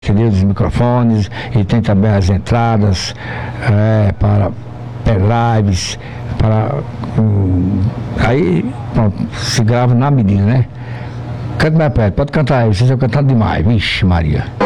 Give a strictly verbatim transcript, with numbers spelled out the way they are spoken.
dos microfones, e tem também as entradas é, para lives, para um, aí pronto, se grava na medida, né? Canta mais perto, pode cantar aí, vocês estão cantando demais, vixe Maria.